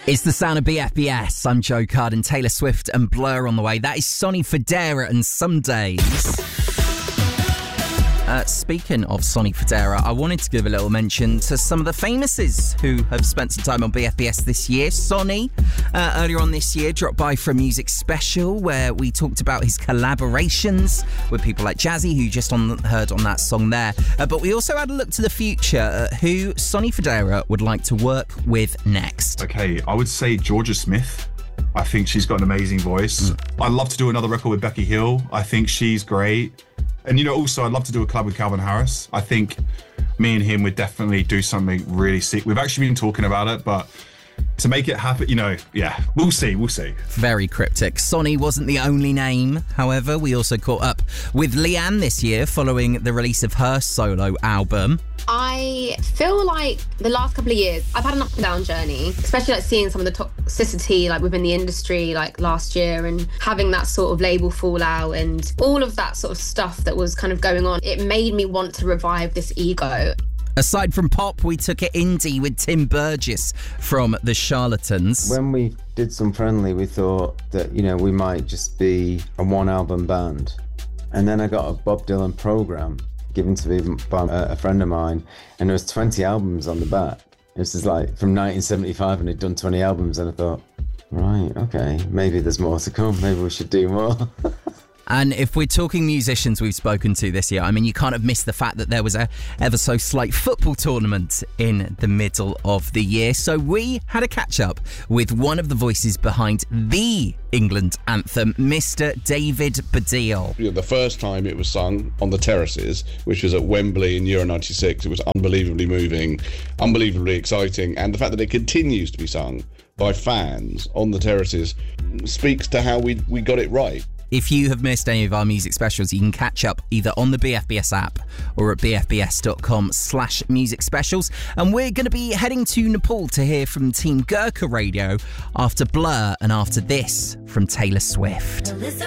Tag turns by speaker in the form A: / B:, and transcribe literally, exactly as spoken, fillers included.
A: It's the sound of B F B S. I'm Joe Card and Taylor Swift and Blur on the way. That is Sonny Fodera and Some Days. Uh, speaking of Sonny Fodera, I wanted to give a little mention to some of the famouses who have spent some time on B F B S this year. Sonny, uh, earlier on this year, dropped by for a music special where we talked about his collaborations with people like Jazzy, who you just on, heard on that song there. Uh, but we also had a look to the future at who Sonny Fodera would like to work with next.
B: Okay, I would say Georgia Smith. I think she's got an amazing voice. Mm. I'd love to do another record with Becky Hill. I think she's great. And, you know, also, I'd love to do a collab with Calvin Harris. I think me and him would definitely do something really sick. We've actually been talking about it, but to make it happen, you know, yeah, we'll see, we'll see.
A: Very cryptic. Sonny wasn't the only name, however. We also caught up with Leanne this year following the release of her solo album.
C: I feel like the last couple of years, I've had an up and down journey, especially like seeing some of the toxicity like within the industry like last year and having that sort of label fallout and all of that sort of stuff that was kind of going on. It made me want to revive this ego.
A: Aside from pop, we took it indie with Tim Burgess from The Charlatans.
D: When we did Some Friendly, we thought that, you know, we might just be a one-album band. And then I got a Bob Dylan program given to me by a friend of mine, and there was twenty albums on the back. This is like from nineteen seventy-five, and he'd done twenty albums, and I thought, right, okay, maybe there's more to come. Maybe we should do more.
A: And if we're talking musicians we've spoken to this year, I mean, you can't have missed the fact that there was a ever so slight football tournament in the middle of the year. So we had a catch up with one of the voices behind the England anthem, Mister David Baddiel.
E: Yeah, the first time it was sung on the terraces, which was at Wembley in Euro ninety-six, it was unbelievably moving, unbelievably exciting. And the fact that it continues to be sung by fans on the terraces speaks to how we we got it right.
A: If you have missed any of our music specials, you can catch up either on the B F B S app or at bfbs.com slash music specials. And we're going to be heading to Nepal to hear from Team Gurkha Radio after Blur and after this from Taylor Swift.